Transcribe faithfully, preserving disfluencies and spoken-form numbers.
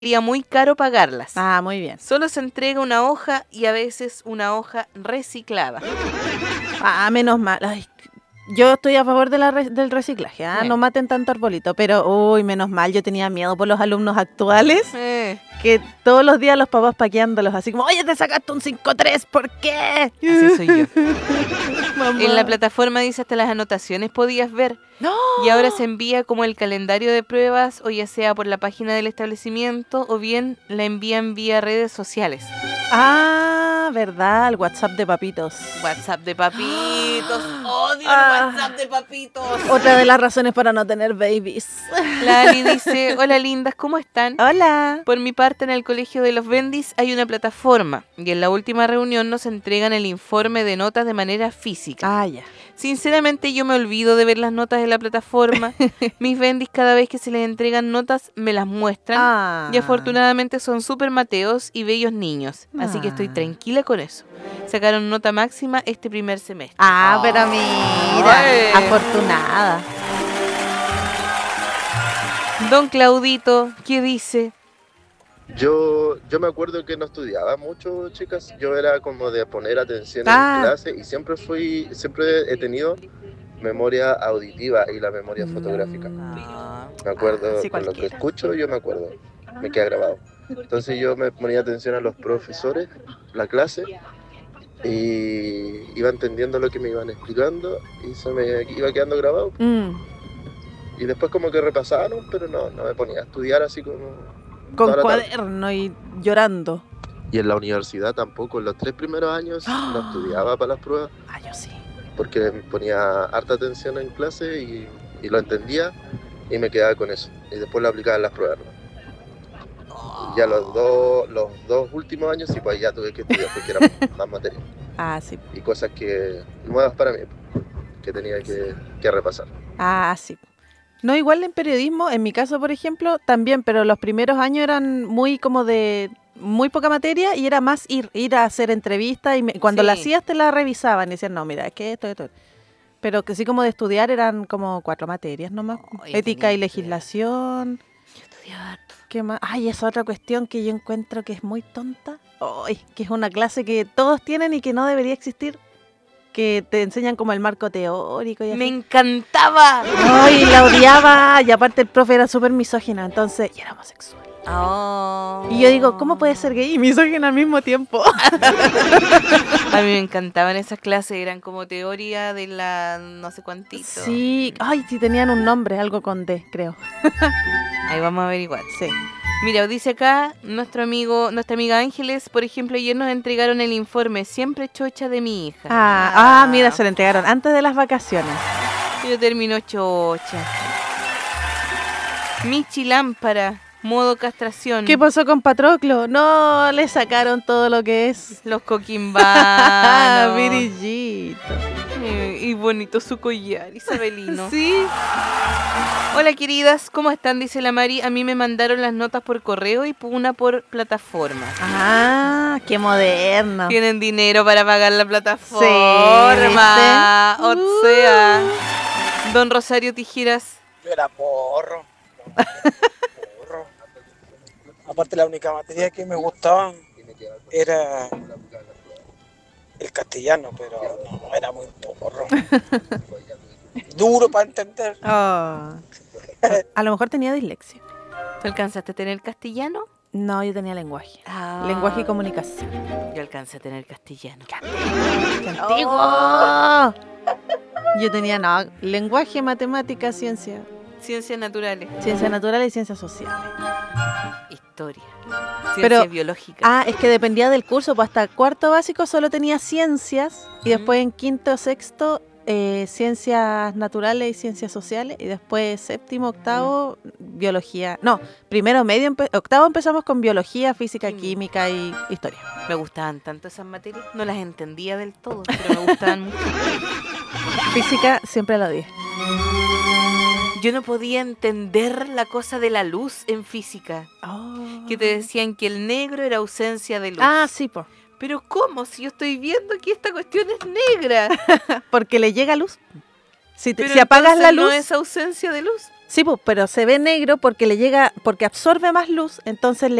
sería muy caro pagarlas. Ah, muy bien. Solo se entrega una hoja y a veces una hoja reciclada. Ah, menos mal. Ay, yo estoy a favor de la re- del reciclaje, ¿ah? Sí. No maten tanto arbolito, pero uy, menos mal, yo tenía miedo por los alumnos actuales, Eh, que todos los días los papás paqueándolos así como, oye, te sacaste un cinco tres, ¿por qué? así soy yo. Mamá. En la plataforma dice hasta las anotaciones podías ver. ¡No! Y ahora se envía como el calendario de pruebas, o ya sea por la página del establecimiento, o bien la envían vía redes sociales. Ah, verdad, el WhatsApp de papitos. WhatsApp de papitos. Odio Ah. el WhatsApp de papitos. Otra de las razones para no tener babies. La Ali dice, hola lindas, ¿cómo están? Hola. Por mi parte, en el colegio de los Bendis hay una plataforma y en la última reunión nos entregan el informe de notas de manera física. Ah, ya. Sinceramente yo me olvido de ver las notas de la plataforma. Mis Bendis cada vez que se les entregan notas me las muestran. Ah. Y afortunadamente son súper mateos y bellos niños. Así que estoy Ah. tranquila con eso. Sacaron nota máxima este primer semestre. Ah, pero mira, Ay. afortunada. Don Claudito, ¿qué dice? Yo, yo me acuerdo que no estudiaba mucho, chicas. Yo era como de poner atención Ah. en clase y siempre fui, siempre he tenido memoria auditiva y la memoria fotográfica. Me acuerdo, Ah, sí, con lo que cualquiera. escucho yo me acuerdo, me queda grabado. Entonces yo me ponía atención a los profesores, la clase, y iba entendiendo lo que me iban explicando y se me iba quedando grabado. Mm. Y después como que repasaron, pero no, no me ponía a estudiar así como... Con toda la tarde. cuaderno y llorando. Y en la universidad tampoco, en los tres primeros años no estudiaba para las pruebas Ah, yo sí. porque me ponía harta atención en clase y, y lo entendía y me quedaba con eso. Y después lo aplicaba en las pruebas, ¿no? Y ya los dos, los dos últimos años sí, pues ya tuve que estudiar porque era más materia Ah, sí. y cosas que nuevas para mí que tenía que, que repasar. Ah, sí. No, igual en periodismo, en mi caso, por ejemplo, también, pero los primeros años eran muy como de muy poca materia y era más ir, ir a hacer entrevistas y me- cuando Sí. la hacías te la revisaban y decían, no, mira, es que esto, esto. Pero que sí como de estudiar eran como cuatro materias nomás. Ay, Ética tenía y que estudiar. legislación. Yo estudiaba harto. ¿Qué más? Ay, esa otra cuestión que yo encuentro que es muy tonta. Ay, que es una clase que todos tienen y que no debería existir. Que te enseñan como el marco teórico y así. Me encantaba. Ay, la odiaba. Y aparte el profe era súper misógino, entonces, y era homosexual. Oh. Y yo digo, ¿cómo puede ser gay y misógino al mismo tiempo? A mí me encantaban esas clases, eran como teoría de la no sé cuántito. Sí, ay, sí tenían un nombre, algo con D, creo. Ahí vamos a averiguar. Sí. Mira, dice acá nuestro amigo, nuestra amiga Ángeles, por ejemplo, ayer nos entregaron el informe Siempre chocha de mi hija. Ah, ah, mira, se le entregaron antes de las vacaciones. Yo terminó chocha. Michi Lámpara, modo castración. ¿Qué pasó con Patroclo? No, le sacaron todo lo que es. Los coquimbanos. Virillito. Eh, y bonito su collar, Isabelino. Sí. Hola queridas, ¿cómo están? Dice la Mari. A mí me mandaron las notas por correo y una por plataforma. Ah, qué moderno. Tienen dinero para pagar la plataforma. Sí, ¿viste? O sea, don Rosario Tijeras. Yo era porro. porro. Aparte la única materia que me gustaba era el castellano, pero no, era muy porro. Duro para entender. Oh. A lo mejor tenía dislexia. ¿Tú alcanzaste a tener castellano? No, yo tenía lenguaje. Ah, Lenguaje y comunicación. Yo alcancé a tener castellano. ¡Qué antiguo! Yo tenía, no, lenguaje, matemática, ciencia. Ciencias naturales. Ciencias naturales y ciencias sociales. Historia. Pero- Ciencia biológica. Ah, es que dependía del curso, pues hasta cuarto básico solo tenía ciencias y después en quinto o sexto eh, ciencias naturales y ciencias sociales y después séptimo, octavo, biología. No, primero medio, empe- octavo empezamos con biología, física, Química. química y historia. Me gustaban tanto esas materias. No las entendía del todo, pero me gustaban mucho. Física siempre la odié. Yo no podía entender la cosa de la luz en física. Que te decían que el negro era ausencia de luz. Ah, sí, po. Pero ¿cómo? Si yo estoy viendo que esta cuestión es negra. Porque le llega luz. Si, te- Pero si apagas la entonces luz, no es ausencia de luz. Sí, pues, pero se ve negro porque le llega, porque absorbe más luz, entonces le